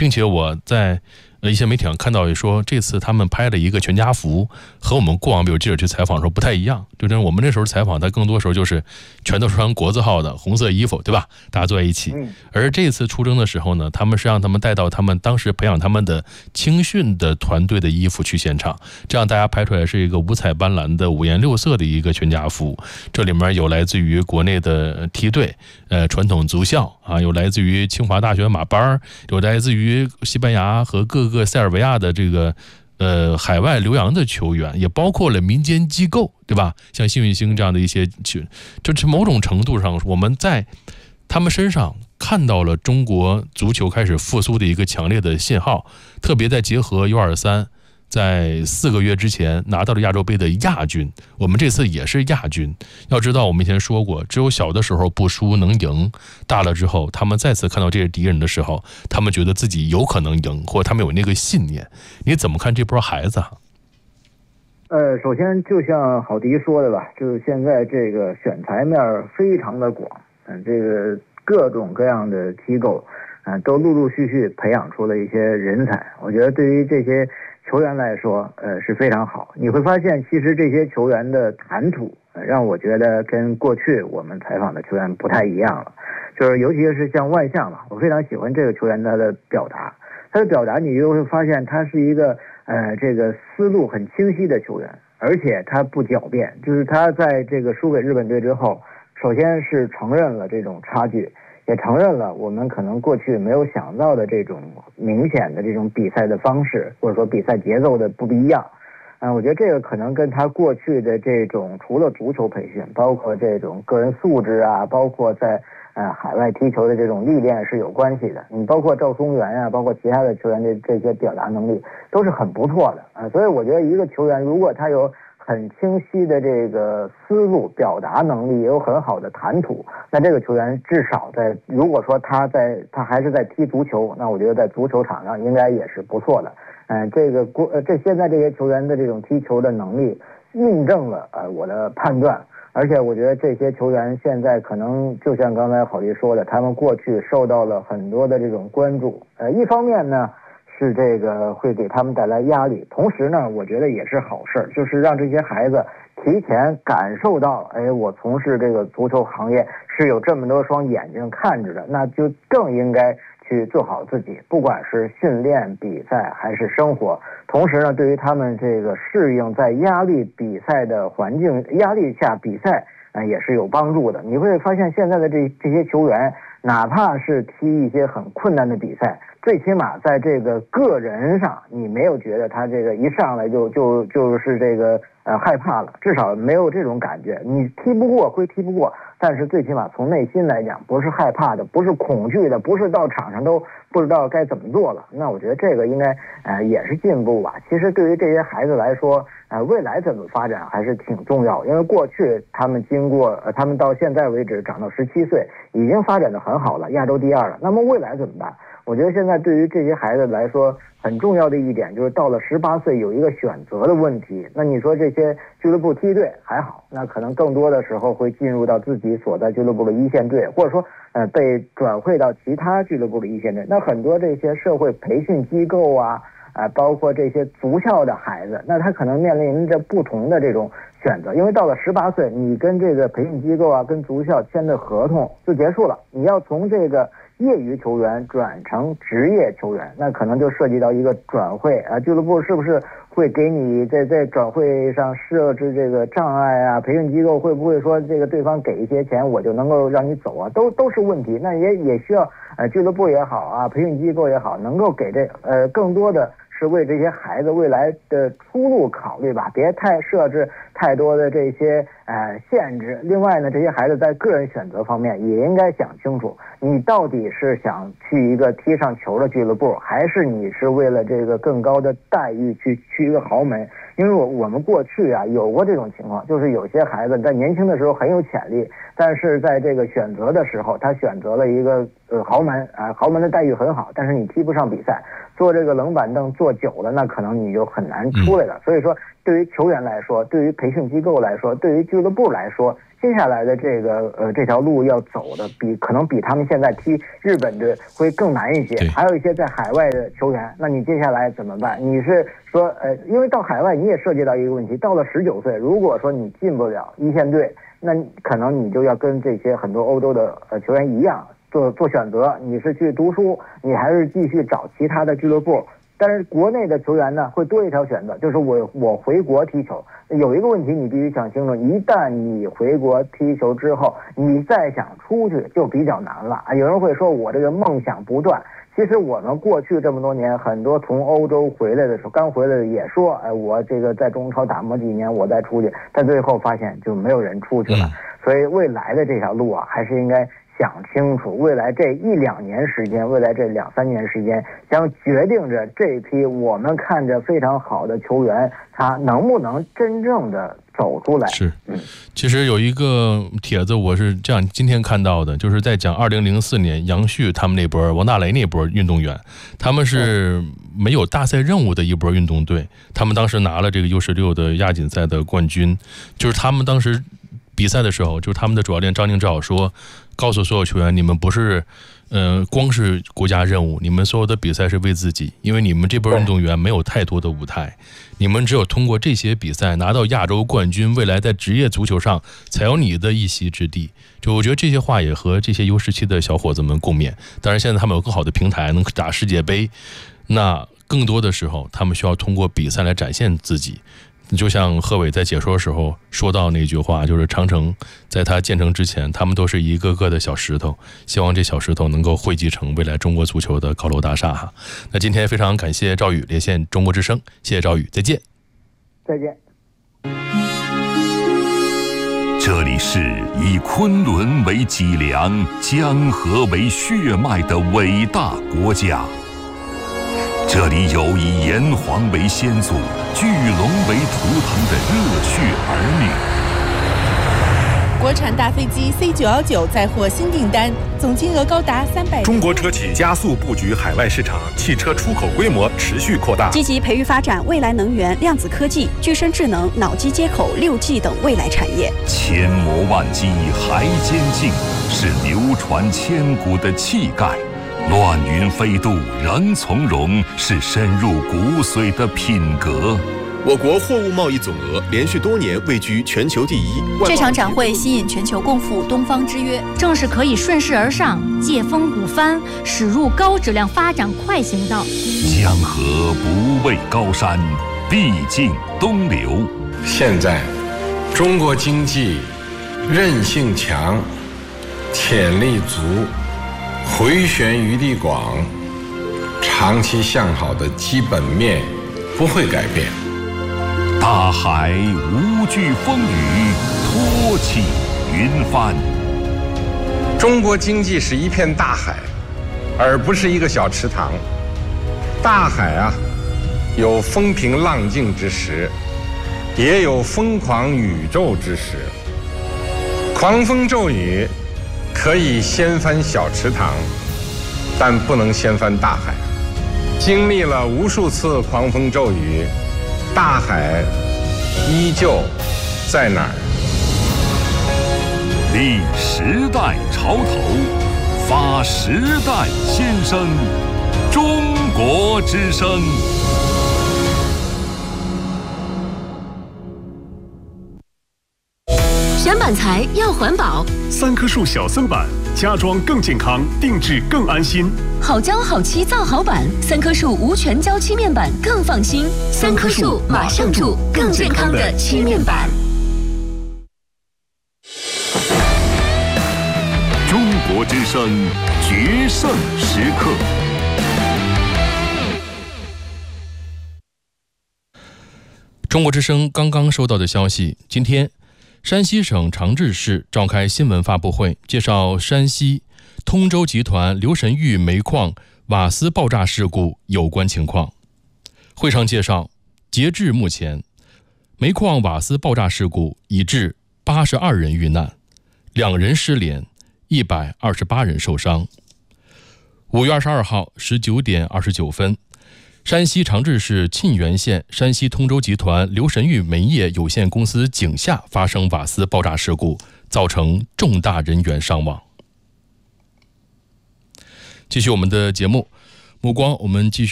并且我在一些媒体上看到也说，这次他们拍了一个全家福，和我们过往比如记者去采访的时候不太一样。就是我们那时候采访，他更多时候就是全都是穿国字号的红色衣服，对吧？大家坐在一起。而这次出征的时候呢，他们是让他们带到他们当时培养他们的青训的团队的衣服去现场，这样大家拍出来是一个五彩斑斓的五颜六色的一个全家福。这里面有来自于国内的梯队，传统足校啊，有来自于清华大学马班，有来自于西班牙和各个塞尔维亚的这个海外留洋的球员，也包括了民间机构，对吧？像幸运星这样的一些，就是某种程度上我们在他们身上看到了中国足球开始复苏的一个强烈的信号，特别在结合 U23在4个月之前拿到了亚洲杯的亚军，我们这次也是亚军。要知道我们以前说过，只有小的时候不输能赢，大了之后他们再次看到这些敌人的时候，他们觉得自己有可能赢，或者他们有那个信念。你怎么看这波孩子？ 首先就像郝迪说的吧，就是现在这个选材面非常的广，这个各种各样的机构都陆陆续续培养出了一些人才。我觉得对于这些球员来说是非常好。你会发现其实这些球员的谈吐让我觉得跟过去我们采访的球员不太一样了，就是尤其是像万象嘛，我非常喜欢这个球员他的表达，你就会发现他是一个这个思路很清晰的球员，而且他不狡辩，就是他在这个输给日本队之后，首先是承认了这种差距，也承认了我们可能过去没有想到的这种明显的这种比赛的方式，或者说比赛节奏的不一样。我觉得这个可能跟他过去的这种除了足球培训，包括这种个人素质啊，包括在海外踢球的这种历练是有关系的。你包括赵松元啊，包括其他的球员的这些表达能力都是很不错的所以我觉得一个球员如果他有很清晰的这个思路，表达能力也有很好的谈吐，那这个球员至少如果说他还是在踢足球，那我觉得在足球场上应该也是不错的。现在这些球员的这种踢球的能力印证了我的判断。而且我觉得这些球员现在可能就像刚才郝迪说的，他们过去受到了很多的这种关注，一方面呢是这个会给他们带来压力，同时呢我觉得也是好事，就是让这些孩子提前感受到我从事这个足球行业是有这么多双眼睛看着的，那就更应该去做好自己，不管是训练、比赛还是生活。同时呢，对于他们这个适应在压力比赛的环境、压力下比赛也是有帮助的。你会发现现在的这些球员，哪怕是踢一些很困难的比赛，最起码在这个个人上，你没有觉得他这个一上来就是这个害怕了，至少没有这种感觉。你踢不过归踢不过，但是最起码从内心来讲，不是害怕的，不是恐惧的，不是到场上都不知道该怎么做了。那我觉得这个应该也是进步吧。其实对于这些孩子来说，未来怎么发展还是挺重要，因为过去他们他们到现在为止长到17岁，已经发展得很好了，亚洲第2了。那么未来怎么办？我觉得现在对于这些孩子来说，很重要的一点就是到了18岁有一个选择的问题。那你说这些俱乐部梯队还好，那可能更多的时候会进入到自己所在俱乐部的一线队，或者说被转会到其他俱乐部的一线队。那很多这些社会培训机构包括这些足校的孩子，那他可能面临着不同的这种选择，因为到了18岁，你跟这个培训机构跟足校签的合同就结束了，你要从这个业余球员转成职业球员，那可能就涉及到一个转会俱乐部是不是会给你在转会上设置这个障碍培训机构会不会说这个对方给一些钱我就能够让你走都是问题。那也需要俱乐部也好培训机构也好，能够给更多的是为这些孩子未来的出路考虑吧，别太设置太多的这些限制。另外呢，这些孩子在个人选择方面也应该想清楚，你到底是想去一个踢上球的俱乐部，还是你是为了这个更高的待遇去一个豪门。因为我们过去有过这种情况，就是有些孩子在年轻的时候很有潜力，但是在这个选择的时候，他选择了一个豪门豪门的待遇很好，但是你踢不上比赛，坐这个冷板凳坐久了，那可能你就很难出来了。所以说对于球员来说，对于培训机构来说，对于俱乐部来说，接下来的这条路要走的可能比他们现在踢日本的会更难一些。还有一些在海外的球员，那你接下来怎么办？你是说因为到海外你也涉及到一个问题，到了19岁，如果说你进不了一线队，那可能你就要跟这些很多欧洲的球员一样做选择，你是去读书，你还是继续找其他的俱乐部。但是国内的球员呢，会多一条选择，就是我回国踢球。有一个问题你必须想清楚，一旦你回国踢球之后，你再想出去就比较难了。有人会说我这个梦想不断，其实我们过去这么多年，很多从欧洲回来的时候，刚回来的也说，我这个在中超打磨几年，我再出去，但最后发现就没有人出去了。所以未来的这条路啊，还是应该想清楚，未来这1-2年时间，未来这2-3年时间，将决定着这批我们看着非常好的球员，他能不能真正的走出来。 是，其实有一个帖子我是这样今天看到的，就是在讲2004年杨旭他们那波、王大雷那波运动员，他们是没有大赛任务的一波运动队，他们当时拿了这个 U16的亚锦赛的冠军，就是他们当时比赛的时候，就是他们的主教练张宁只好说，告诉所有球员，你们不是光是国家任务，你们所有的比赛是为自己，因为你们这波运动员没有太多的舞台，你们只有通过这些比赛拿到亚洲冠军，未来在职业足球上才有你的一席之地。就我觉得这些话也和这些 U17的小伙子们共勉。当然现在他们有更好的平台能打世界杯，那更多的时候他们需要通过比赛来展现自己。就像贺炜在解说的时候说到那句话，就是长城在它建成之前，他们都是一个个的小石头，希望这小石头能够汇集成未来中国足球的高楼大厦哈。那今天非常感谢赵宇连线中国之声，谢谢赵宇，再见。 再见。 这里是以昆仑为脊梁、江河为血脉的伟大国家。这里有以炎黄为先祖、巨龙为图腾的热血儿女。 国产大飞机 C919 再获新订单，总金额高达300亿。 中国车企加速布局海外市场，汽车出口规模持续扩大， 积极培育发展未来能源、量子科技、具身智能、脑机接口、6G 等未来产业。 千磨万击还坚劲，是流传千古的气概。乱云飞渡仍从容，是深入骨髓的品格。 我国货物贸易总额连续多年位居全球第一。 这场展会吸引全球共赴东方之约， 正是可以顺势而上，借风鼓帆，驶入高质量发展快行道。 江河不畏高山，必尽东流。 现在，中国经济韧性强，潜力足，回旋余地广，长期向好的基本面不会改变。 大海无惧风雨，托起云帆。 中国经济是一片大海，而不是一个小池塘。大海啊，有风平浪静之时，也有疯狂宇宙之时。狂风骤雨可以掀翻小池塘，但不能掀翻大海。经历了无数次狂风骤雨，大海依旧在哪儿？ 立时代潮头，发时代先声，中国之声。 选板材要环保 ，3棵树小森板，家装更健康，定制更安心。 好胶好漆造好板，3棵树无全胶漆面板更放心。3棵树马上住更健康的漆面板。 中国之声决胜时刻。 中国之声刚刚收到的消息，今天山西省长治市召开新闻发布会，介绍山西通州集团刘神峪煤矿瓦斯爆炸事故有关情况。会上介绍，截至目前，煤矿瓦斯爆炸事故已致82人遇难，2人失联，128人受伤。5月22号19点29分， 山西长治市沁源县山西通州集团刘神玉煤业有限公司井下发生瓦斯爆炸事故，造成重大人员伤亡。继续我们的节目，目光我们继续